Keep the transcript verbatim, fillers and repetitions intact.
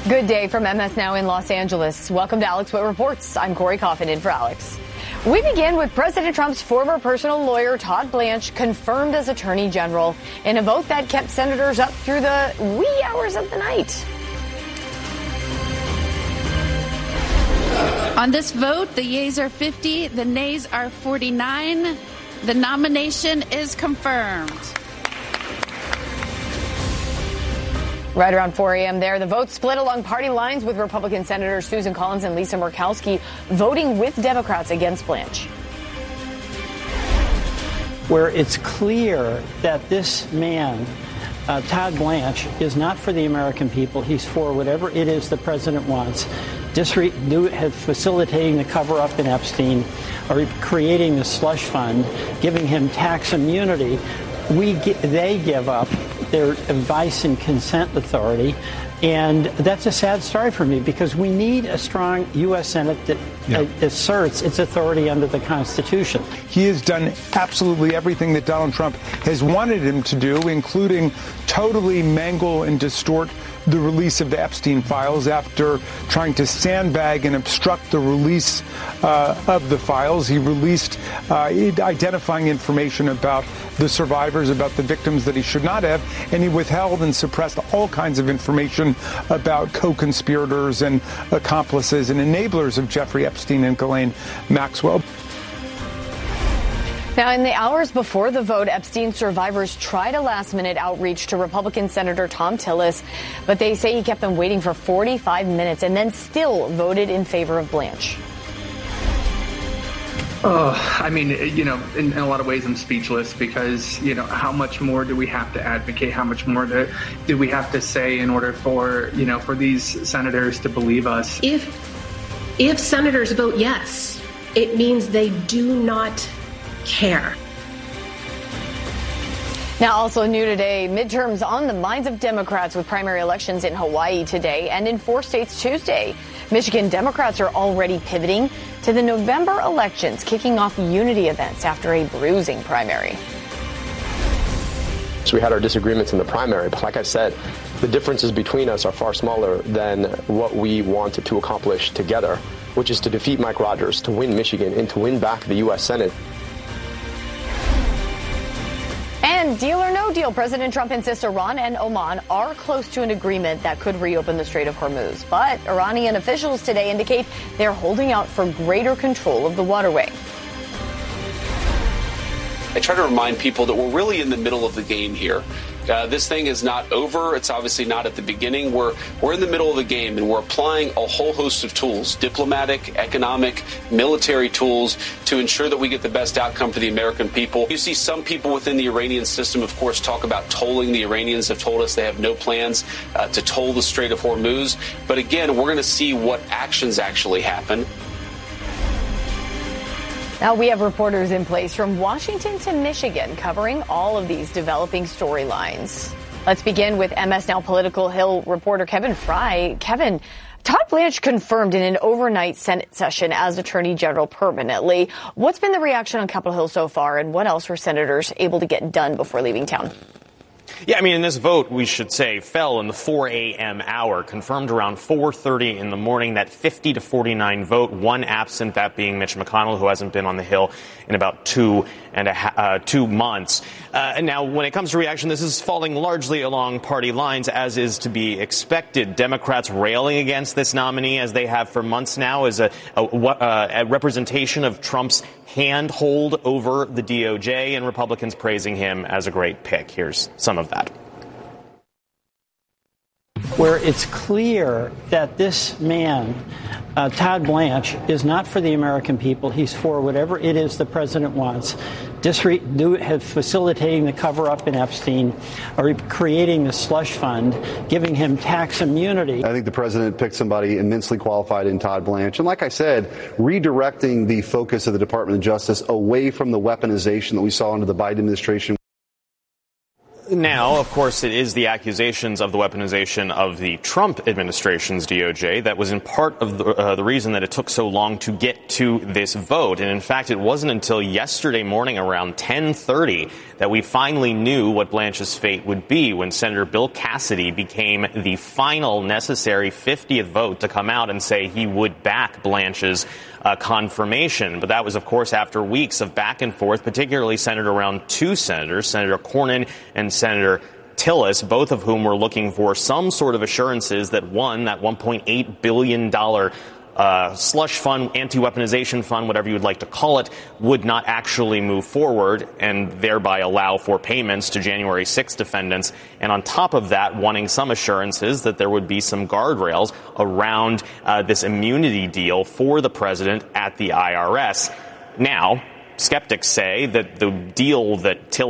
Good day from M S Now in Los Angeles. Welcome to Alex Witt Reports. I'm Corey Coffin in for Alex. We begin with President Trump's former personal lawyer, Todd Blanche, confirmed as Attorney General in a vote that kept senators up through the wee hours of the night. On this vote, the yeas are fifty, the nays are forty-nine. The nomination is confirmed. Right around four a.m. there, the vote split along party lines with Republican Senators Susan Collins and Lisa Murkowski voting with Democrats against Blanche. Where it's clear that this man, uh, Todd Blanche, is not for the American people. He's for whatever it is the president wants. Disre- do, facilitating the cover-up in Epstein, or creating the slush fund, giving him tax immunity. We they give up their advice and consent authority, and that's a sad story for me because we need a strong U S Senate that yeah. asserts its authority under the Constitution. He has done absolutely everything that Donald Trump has wanted him to do, including totally mangle and distort the release of the Epstein files after trying to sandbag and obstruct the release uh, of the files. He released uh, identifying information about the survivors, about the victims that he should not have, and he withheld and suppressed all kinds of information about co-conspirators and accomplices and enablers of Jeffrey Epstein and Ghislaine Maxwell. Now, in the hours before the vote, Epstein survivors tried a last-minute outreach to Republican Senator Thom Tillis, but they say he kept them waiting for forty-five minutes and then still voted in favor of Blanche. Oh, I mean, you know, in, in a lot of ways I'm speechless because, you know, how much more do we have to advocate? How much more do, do we have to say in order for, you know, for these senators to believe us? If, if senators vote yes, it means they do not care. Now, also new today, midterms on the minds of Democrats with primary elections in Hawaii today and in four states Tuesday. Michigan Democrats are already pivoting to the November elections, kicking off unity events after a bruising primary. So we had our disagreements in the primary, but like I said, the differences between us are far smaller than what we wanted to accomplish together, which is to defeat Mike Rogers, to win Michigan, and to win back the U S Senate. And deal or no deal, President Trump insists Iran and Oman are close to an agreement that could reopen the Strait of Hormuz. But Iranian officials today indicate they're holding out for greater control of the waterway. I try to remind people that we're really in the middle of the game here. Uh, this thing is not over. It's obviously not at the beginning. We're we're in the middle of the game, and we're applying a whole host of tools, diplomatic, economic, military tools, to ensure that we get the best outcome for the American people. You see some people within the Iranian system, of course, talk about tolling. The Iranians have told us they have no plans uh, to toll the Strait of Hormuz. But again, we're going to see what actions actually happen. Now, we have reporters in place from Washington to Michigan covering all of these developing storylines. Let's begin with M S Now Political Hill reporter Kevin Fry. Kevin, Todd Blanche confirmed in an overnight Senate session as Attorney General permanently. What's been the reaction on Capitol Hill so far, and what else were senators able to get done before leaving town? Yeah, I mean, in this vote, we should say, fell in the four a.m. hour, confirmed around four thirty in the morning, that fifty to forty-nine vote, one absent, that being Mitch McConnell, who hasn't been on the Hill in about two and a ha- uh, two months. Uh, and now, when it comes to reaction, this is falling largely along party lines, as is to be expected. Democrats railing against this nominee, as they have for months now, as a, a, a representation of Trump's handhold over the D O J, and Republicans praising him as a great pick. Here's some of that. Where it's clear that this man, uh, Todd Blanche, is not for the American people. He's for whatever it is the president wants. Disre- do, facilitating the cover-up in Epstein, or creating the slush fund, giving him tax immunity. I think the president picked somebody immensely qualified in Todd Blanche. And like I said, redirecting the focus of the Department of Justice away from the weaponization that we saw under the Biden administration. Now, of course, it is the accusations of the weaponization of the Trump administration's D O J that was in part of the, uh, the reason that it took so long to get to this vote. And in fact, it wasn't until yesterday morning around ten thirty that we finally knew what Blanche's fate would be when Senator Bill Cassidy became the final necessary fiftieth vote to come out and say he would back Blanche's uh, confirmation. But that was, of course, after weeks of back and forth, particularly centered around two senators, Senator Cornyn and Senator Tillis, both of whom were looking for some sort of assurances that, one, that one point eight billion dollars uh, slush fund, anti-weaponization fund, whatever you would like to call it, would not actually move forward and thereby allow for payments to January sixth defendants. And on top of that, wanting some assurances that there would be some guardrails around uh, this immunity deal for the president at the I R S. Now, skeptics say that the deal that Tillis